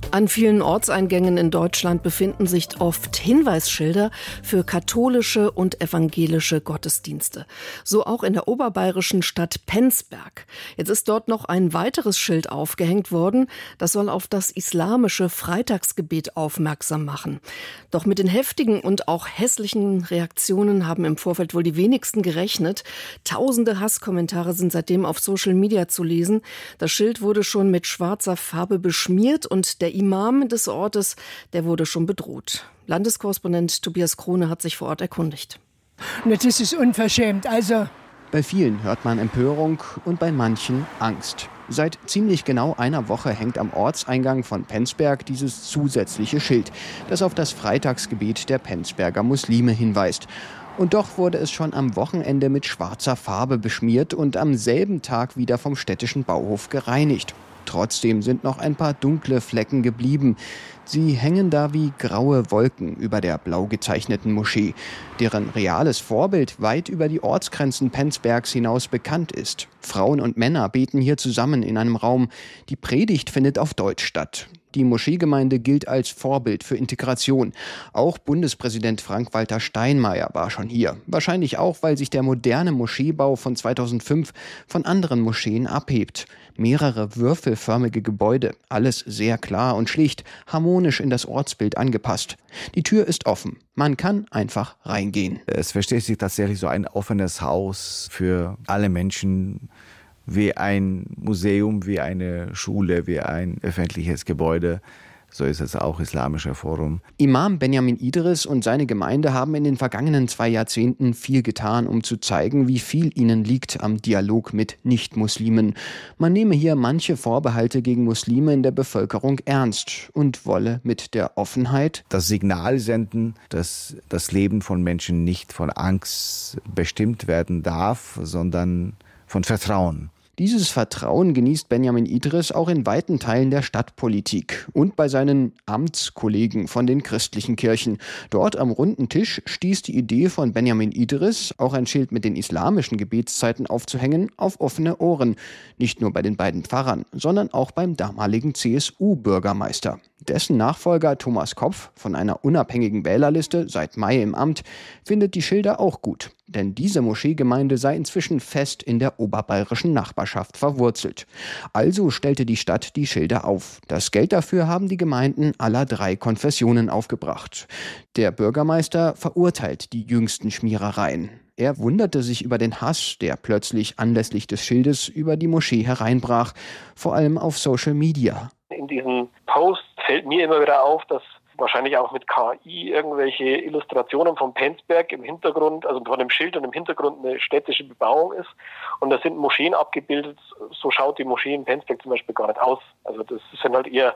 An vielen Ortseingängen in Deutschland befinden sich oft Hinweisschilder für katholische und evangelische Gottesdienste. So auch in der oberbayerischen Stadt Penzberg. Jetzt ist dort noch ein weiteres Schild aufgehängt worden. Das soll auf das islamische Freitagsgebet aufmerksam machen. Doch mit den heftigen und auch hässlichen Reaktionen haben im Vorfeld wohl die wenigsten gerechnet. Tausende Hasskommentare sind seitdem auf Social Media zu lesen. Das Schild wurde schon mit schwarzer Farbe beschmiert und der Imam des Ortes, der wurde schon bedroht. Landeskorrespondent Tobias Krone hat sich vor Ort erkundigt. Das ist unverschämt. Bei vielen hört man Empörung und bei manchen Angst. Seit ziemlich genau einer Woche hängt am Ortseingang von Penzberg dieses zusätzliche Schild, das auf das Freitagsgebet der Penzberger Muslime hinweist. Und doch wurde es schon am Wochenende mit schwarzer Farbe beschmiert und am selben Tag wieder vom städtischen Bauhof gereinigt. Trotzdem sind noch ein paar dunkle Flecken geblieben. Sie hängen da wie graue Wolken über der blau gezeichneten Moschee, deren reales Vorbild weit über die Ortsgrenzen Penzbergs hinaus bekannt ist. Frauen und Männer beten hier zusammen in einem Raum. Die Predigt findet auf Deutsch statt. Die Moscheegemeinde gilt als Vorbild für Integration. Auch Bundespräsident Frank-Walter Steinmeier war schon hier. Wahrscheinlich auch, weil sich der moderne Moscheebau von 2005 von anderen Moscheen abhebt. Mehrere würfelförmige Gebäude, alles sehr klar und schlicht, harmonisch in das Ortsbild angepasst. Die Tür ist offen. Man kann einfach reingehen. Es versteht sich tatsächlich so ein offenes Haus für alle Menschen, wie ein Museum, wie eine Schule, wie ein öffentliches Gebäude. So ist es auch Islamischer Forum. Imam Benjamin Idris und seine Gemeinde haben in den vergangenen 2 Jahrzehnten viel getan, um zu zeigen, wie viel ihnen liegt am Dialog mit Nicht-Muslimen. Man nehme hier manche Vorbehalte gegen Muslime in der Bevölkerung ernst und wolle mit der Offenheit das Signal senden, dass das Leben von Menschen nicht von Angst bestimmt werden darf, sondern von Vertrauen. Dieses Vertrauen genießt Benjamin Idris auch in weiten Teilen der Stadtpolitik und bei seinen Amtskollegen von den christlichen Kirchen. Dort am runden Tisch stieß die Idee von Benjamin Idris, auch ein Schild mit den islamischen Gebetszeiten aufzuhängen, auf offene Ohren. Nicht nur bei den beiden Pfarrern, sondern auch beim damaligen CSU-Bürgermeister. Dessen Nachfolger Thomas Kopf von einer unabhängigen Wählerliste, seit Mai im Amt, findet die Schilder auch gut. Denn diese Moscheegemeinde sei inzwischen fest in der oberbayerischen Nachbarschaft verwurzelt. Also stellte die Stadt die Schilder auf. Das Geld dafür haben die Gemeinden aller 3 Konfessionen aufgebracht. Der Bürgermeister verurteilt die jüngsten Schmierereien. Er wunderte sich über den Hass, der plötzlich anlässlich des Schildes über die Moschee hereinbrach, vor allem auf Social Media. In diesen Posts fällt mir immer wieder auf, dass wahrscheinlich auch mit KI irgendwelche Illustrationen vom Penzberg im Hintergrund, also von dem Schild und im Hintergrund eine städtische Bebauung ist. Und da sind Moscheen abgebildet. So schaut die Moschee in Penzberg zum Beispiel gar nicht aus. Also das sind halt eher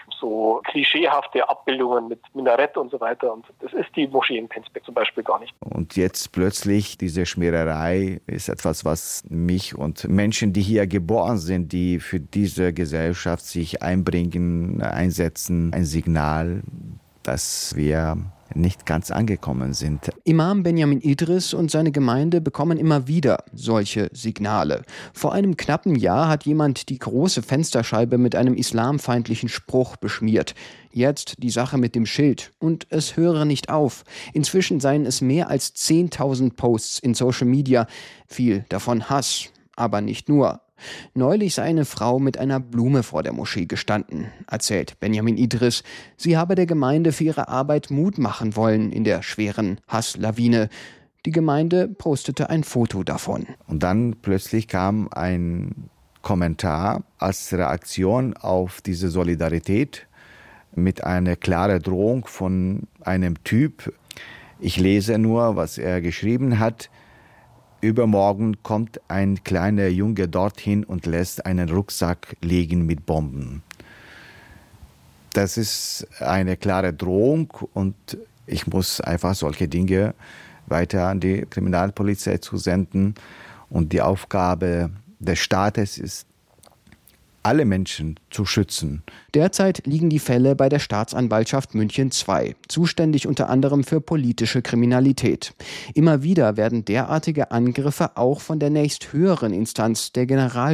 so klischeehafte Abbildungen mit Minarett und so weiter. Und das ist die Moschee in Penzberg zum Beispiel gar nicht. Und jetzt plötzlich diese Schmiererei ist etwas, was mich und Menschen, die hier geboren sind, die für diese Gesellschaft sich einbringen, einsetzen, ein Signal, dass wir nicht ganz angekommen sind. Imam Benjamin Idris und seine Gemeinde bekommen immer wieder solche Signale. Vor einem knappen Jahr hat jemand die große Fensterscheibe mit einem islamfeindlichen Spruch beschmiert. Jetzt die Sache mit dem Schild. Und es höre nicht auf. Inzwischen seien es mehr als 10.000 Posts in Social Media. Viel davon Hass, aber nicht nur. Neulich sei eine Frau mit einer Blume vor der Moschee gestanden, erzählt Benjamin Idris. Sie habe der Gemeinde für ihre Arbeit Mut machen wollen in der schweren Hasslawine. Die Gemeinde postete ein Foto davon. Und dann plötzlich kam ein Kommentar als Reaktion auf diese Solidarität mit einer klaren Drohung von einem Typ. Ich lese nur, was er geschrieben hat. Übermorgen kommt ein kleiner Junge dorthin und lässt einen Rucksack liegen mit Bomben. Das ist eine klare Drohung und ich muss einfach solche Dinge weiter an die Kriminalpolizei zusenden. Und die Aufgabe des Staates ist, alle Menschen zu schützen. Derzeit liegen die Fälle bei der Staatsanwaltschaft München II, zuständig unter anderem für politische Kriminalität. Immer wieder werden derartige Angriffe auch von der nächsthöheren Instanz, der